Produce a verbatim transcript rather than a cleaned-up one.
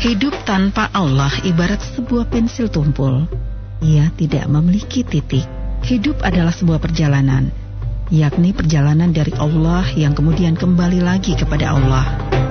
Hidup tanpa Allah ibarat sebuah pensil tumpul. Ia tidak memiliki titik. Hidup adalah sebuah perjalanan, yakni perjalanan dari Allah yang kemudian kembali lagi kepada Allah.